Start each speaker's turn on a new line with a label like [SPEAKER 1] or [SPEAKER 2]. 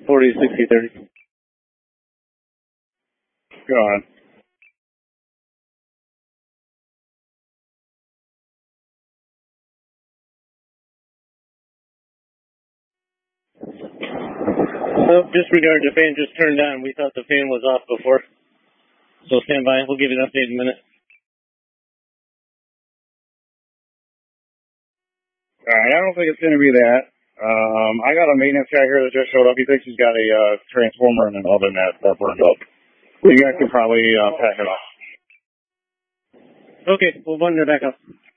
[SPEAKER 1] 40, 60, 30.
[SPEAKER 2] Go on.
[SPEAKER 1] So disregard, the fan just turned on. We thought the fan was off before. So stand by. We'll give you an update in a minute.
[SPEAKER 2] Alright, I don't think it's going to be that. I got a maintenance guy here that just showed up. He thinks he's got a transformer and an oven that burned up. You guys can probably pack it off.
[SPEAKER 1] Okay, we'll button it back up.